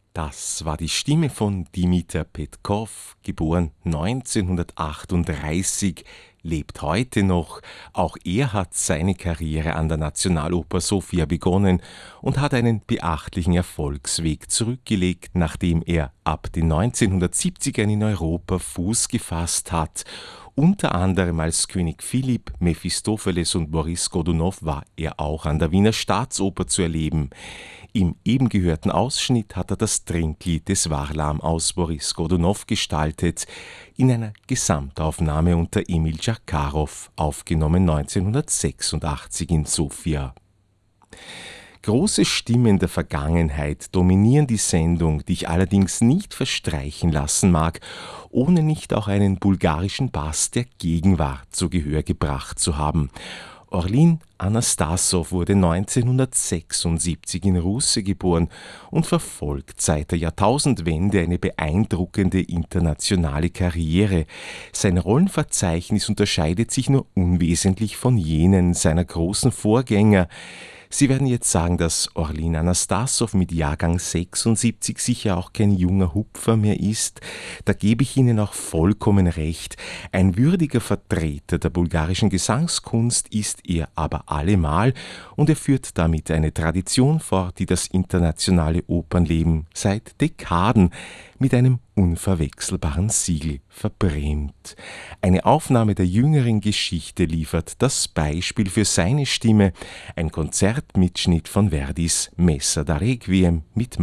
Das war die Stimme von Dimitar Petkov, geboren 1938, lebt heute noch. Auch er hat seine Karriere an der Nationaloper Sofia begonnen und hat einen beachtlichen Erfolgsweg zurückgelegt, nachdem er ab den 1970ern in Europa Fuß gefasst hat. Unter anderem als König Philipp, Mephistopheles und Boris Godunow war er auch an der Wiener Staatsoper zu erleben. Im eben gehörten Ausschnitt hat er das Trinklied des Varlam aus Boris Godunow gestaltet, in einer Gesamtaufnahme unter Emil Dschakarow, aufgenommen 1986 in Sofia. Große Stimmen der Vergangenheit dominieren die Sendung, die ich allerdings nicht verstreichen lassen mag, ohne nicht auch einen bulgarischen Bass der Gegenwart zu Gehör gebracht zu haben. Orlin Anastassow wurde 1976 in Russe geboren und verfolgt seit der Jahrtausendwende eine beeindruckende internationale Karriere. Sein Rollenverzeichnis unterscheidet sich nur unwesentlich von jenen seiner großen Vorgänger. Sie werden jetzt sagen, dass Orlin Anastassow mit Jahrgang 76 sicher auch kein junger Hupfer mehr ist. Da gebe ich Ihnen auch vollkommen recht. Ein würdiger Vertreter der bulgarischen Gesangskunst ist er aber allemal und er führt damit eine Tradition fort, die das internationale Opernleben seit Dekaden mit einem unverwechselbaren Siegel verbrämt. Eine Aufnahme der jüngeren Geschichte liefert das Beispiel für seine Stimme, ein Konzertmitschnitt von Verdis Messa da Requiem mit